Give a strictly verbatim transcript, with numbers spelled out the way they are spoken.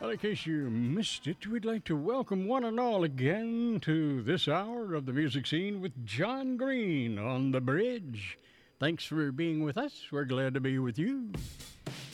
Well, in case you missed it, we'd like to welcome one and all again to this hour of the music scene with John Green on the bridge. Thanks for being with us. We're glad to be with you.